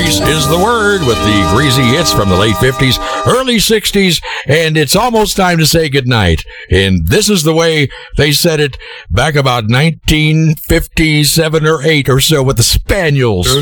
Grease is the word with the greasy hits from the late 50s, early 60s, and it's almost time to say goodnight. And this is the way they said it back about 1957 or 8 or so with the Spaniels.